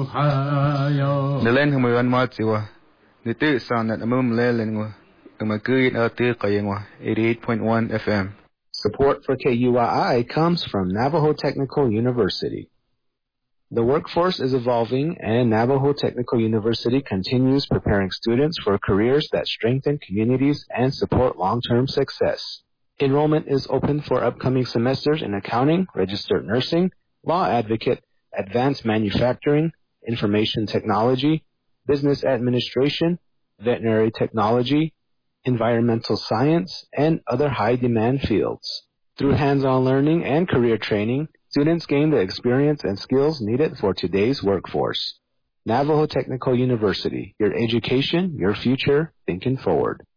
The land who may Matsiwa, the third sound at Amum Lelingwa, the Magrid Altirkayangwa, 88.1 FM. Support for KUII comes from Navajo Technical University. The workforce is evolving, and Navajo Technical University continues preparing students for careers that strengthen communities and support long-term success. Enrollment is open for upcoming semesters in accounting, registered nursing, law advocate, advanced manufacturing, information technology, business administration, veterinary technology, environmental science, and other high-demand fields. Through hands-on learning and career training, students gain the experience and skills needed for today's workforce. Navajo Technical University, your education, your future, thinking forward.